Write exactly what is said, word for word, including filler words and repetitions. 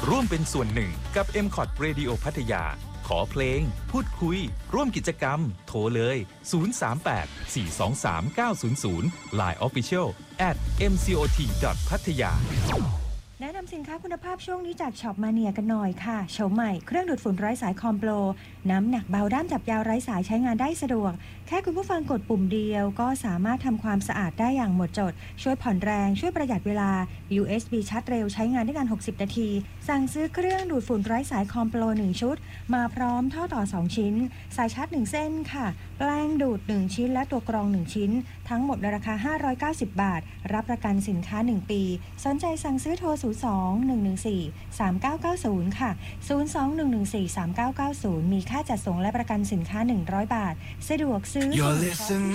ร่วมเป็นส่วนหนึ่งกับ เอ็ม คอท Radio พัทยาขอเพลงพูดคุยร่วมกิจกรรมโทรเลยศูนย์ สาม แปด สี่ สอง สาม เก้า ศูนย์ ศูนย์ ไลน์ Official at เอ็ม ซี โอ ที ดอท พัทยาแนะนำสินค้าคุณภาพช่วงนี้จากช็อปมาเนียกันหน่อยค่ะโฉมใหม่เครื่องดูดฝุ่นไร้สายคอมโปรน้ำหนักเบาด้ามจับยาวไร้สายใช้งานได้สะดวกแค่คุณผู้ฟังกดปุ่มเดียวก็สามารถทำความสะอาดได้อย่างหมดจดช่วยผ่อนแรงช่วยประหยัดเวลา ยู เอส บี ชาร์จเร็วใช้งานได้นานหกสิบนาทีสั่งซื้อเครื่องดูดฝุ่นไร้สายคอมโปรหนึ่งชุดมาพร้อมท่อต่อสองชิ้นสายชาร์จหนึ่งเส้นค่ะแปรงดูดหนึ่งชิ้นและตัวกรองหนึ่งชิ้นทั้งหมดในราคาห้าร้อยเก้าสิบบาทรับประกันสินค้าหนึ่งปีสนใจสั่งซื้อโทรศูนย์ สอง หนึ่ง หนึ่ง สี่ สาม เก้า เก้า ศูนย์ค่ะศูนย์ สอง หนึ่ง หนึ่ง สี่ สาม เก้า เก้า ศูนย์มีค่าจัดส่งและประกันสินค้าหนึ่งร้อยบาทสะดวกซื้อ